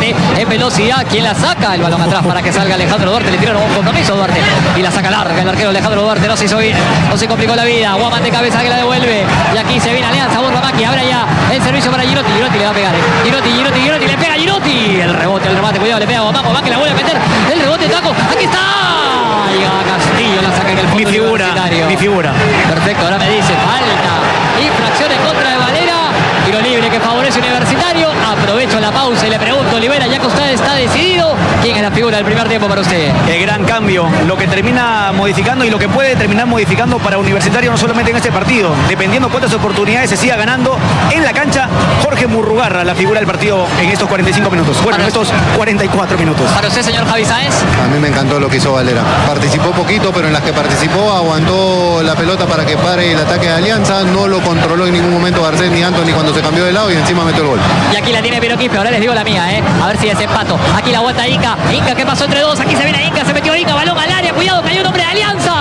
Duarte en velocidad. ¿Quién la saca? El balón atrás para que salga Alejandro Duarte. Le tiraron un compromiso a Duarte y la saca larga el arquero Alejandro Duarte. No se hizo bien, no se complicó la vida. Guaman de cabeza que la devuelve. Y aquí se viene Alianza. Borra Maki. Abre ya el servicio para Girotti. Girotti le va a pegar. Girotti. Le pega Girotti. El rebote, el remate. Cuidado, le pega a Guaman. Guaman que la vuelve a meter. El rebote, taco. Aquí está. Llega Castillo. La saca en el fondo universitario. Mi figura. Perfecto. Ahora me dice falta. Infracción en contra de Valera. Tiro libre que favorece Universitario. Aprovecho la pausa y le pregunto, Olivera, ya que usted está decidido, ¿quién es la figura del primer tiempo para usted? El gran cambio, lo que termina modificando y lo que puede terminar modificando para Universitario, no solamente en este partido, dependiendo cuántas oportunidades se siga ganando en la cancha. Jorge Murrugarra, la figura del partido en estos 45 minutos. Bueno, en estos 44 minutos. Para usted, señor Javi Sáenz. A mí me encantó lo que hizo Valera. Participó poquito, pero en las que participó aguantó la pelota para que pare el ataque de Alianza. No lo controló en ningún momento Garcés ni Anthony cuando se cambió de lado y encima metió el gol. Y aquí la tiene Piero Quispe, ahora les digo la mía, a ver si desempato. Aquí la vuelta Inca. Inca, ¿qué pasó entre dos? Aquí se viene Inca, se metió Inca, balón al área, cuidado, cayó un hombre de Alianza.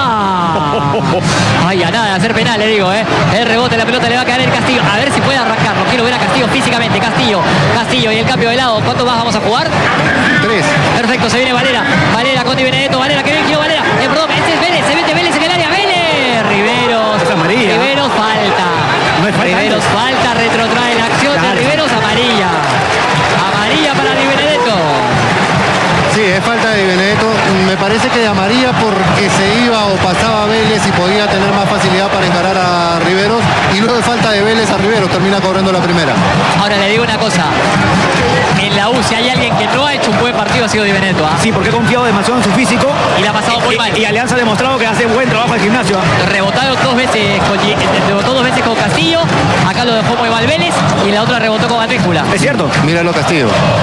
Ay, a nada de hacer penal, le digo, El rebote, la pelota le va a caer el Castillo. A ver si puede arrancarlo. Quiero ver a Castillo físicamente. Castillo y el cambio de lado. ¿Cuánto más vamos a jugar? 3. Perfecto, se viene Valera. Valera, Conti Benedetto. Valera, que bien quiero Valera. Perdón, este es Vélez, se mete Vélez en el área. Vélez. Riveros. Es amarilla. Riveros falta. No es falta. Riveros falta, retrotrae la acción de Riveros, amarilla. Amarilla para Di Benedetto. Sí, es falta de Benedetto. Me parece que de amarilla porque se iba o pasaba Vélez y podía tener más facilidad para encarar a Riveros. Y luego de falta de Vélez a Riveros termina cobrando la primera. Ahora le digo una cosa. En la U, si hay alguien que no ha hecho un buen partido, ha sido Di Benedetto. Sí, porque ha confiado demasiado en su físico. Y la ha pasado muy mal. Y Alianza ha demostrado que hace buen trabajo al gimnasio. Rebotó dos veces con Castillo. Acá lo dejó muy mal Vélez. Y la otra rebotó con Advíncula. Es cierto. Míralo Castillo.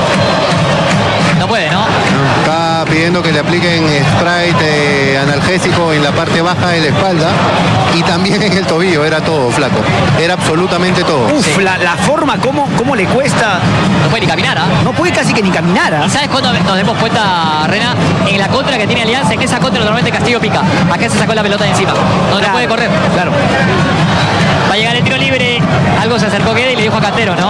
No puede, ¿no? Está pidiendo que le apliquen Sprite analgésico en la parte baja de la espalda y también en el tobillo. Era todo, flaco. Era absolutamente todo. Uf, sí. la forma, cómo le cuesta. No puede ni caminar, No puede casi que ni caminar. ¿Y sabes cuándo nos demos cuenta, Rena? En la contra que tiene Alianza, en esa contra normalmente Castillo pica. Acá se sacó la pelota de encima. No le puede correr. Claro. Va a llegar el tiro libre. Algo se acercó Guede y le dijo a Cantero, ¿no?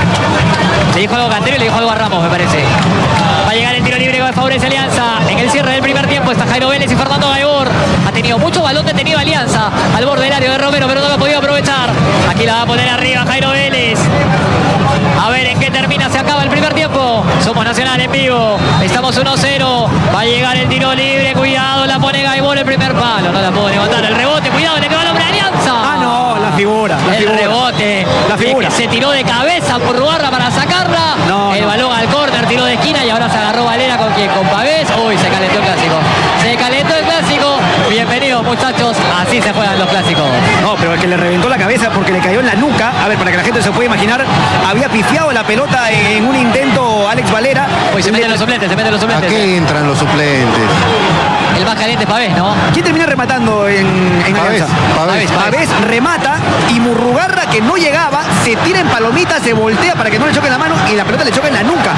Le dijo algo a Cantero y le dijo algo a Ramos, me parece. Va a llegar el tiro libre que favorece Alianza. En el cierre del primer tiempo está Jairo Vélez y Fernando Gaibor. Ha tenido mucho balón detenido Alianza al borde del área de Romero, pero no lo ha podido aprovechar. Aquí la va a poner arriba Jairo Vélez. A ver en qué termina, se acaba el primer tiempo. Somos Nacional en vivo. Estamos 1-0. Va a llegar el tiro libre. Cuidado, la pone Gaibor el primer palo. No la puedo levantar. El rebote, cuidado, le quedó al hombre de Alianza. Ah, no, la figura. Rebote. La figura. Se tiró de cabeza por Ruarra para sacarla. El balón al córner, tiró de esquina y ahora se agarró Valera con quien, con Pavés. Uy, se calentó el clásico. Se calentó el clásico. Bienvenidos, muchachos. Así se juegan los clásicos. No, pero el que le reventó la cabeza porque le cayó en la nuca. A ver, para que la gente se pueda imaginar, había pifiado la pelota en un intento Alex Valera. Uy, se meten los suplentes, ¿A qué entran los suplentes? El más caliente es Pavés, ¿no? ¿Quién termina rematando en Alianza? Pavés remata y Murrugarra, que no llegaba, se tira en palomita, se voltea para que no le choque en la mano y la pelota le choca en la nuca.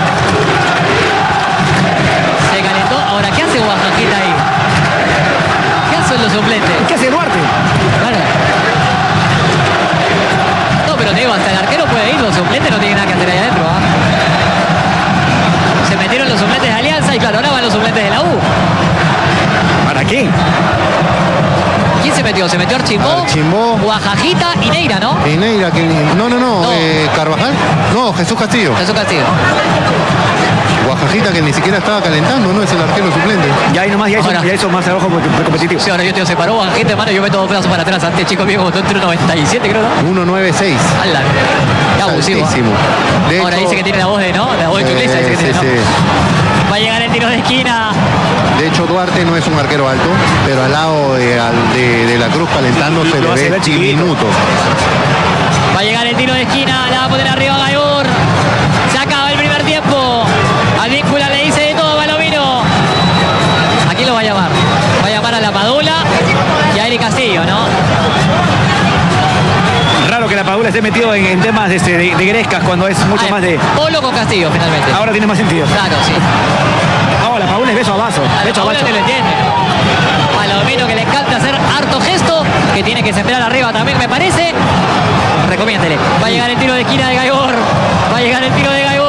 Se calentó. Ahora, ¿qué hace Guajajita ahí? ¿Qué hacen los suplentes? ¿Qué hace Duarte? Claro. No, pero te digo, hasta el arquero puede ir, los suplentes no tienen nada que hacer ahí adentro, Se metieron los suplentes de Alianza y claro, ahora van los suplentes de la U. ¿Para qué? ¿Quién se metió? Se metió Archimbó, Guajajita y Neira, ¿no? Y Neira, que no. Carvajal. No, Jesús Castillo. Guajajita, que ni siquiera estaba calentando, ¿no? Es el arquero suplente. Ya ahí nomás, ya hizo más trabajo competitivo. Sí, ahora yo te separó Guajajita, hermano, yo meto dos pedazos para atrás. Antes, chico mío, como entre 97, creo, ¿no? 1.96. ¡Hala! Qué abusivo. Ahora dice que tiene la voz de, ¿no? La voz de Chuglesa dice que tiene, ¿no? Va a llegar el tiro de esquina. De hecho, Duarte no es un arquero alto, pero al lado de la Cruz calentando se le ve diminuto. Va a llegar el tiro de esquina, la va a poner arriba Gaibor. Se acaba el primer tiempo. Advíncula le dice de todo Palomino. Aquí lo va a llamar. Va a llamar a la Padula y a Eric Castillo, ¿no? Raro que la Padula esté metido en temas de grescas cuando es mucho más de... Polo con Castillo, finalmente. Ahora tiene más sentido. Claro, sí. No, la Padula es beso a vaso. A la Padula te lo entiende. Palomino, que le encanta hacer harto gesto, que tiene que sembrar arriba también, me parece. Recomiéndele. Va a llegar el tiro de esquina de Gaibor. Va a llegar el tiro de Gaibor.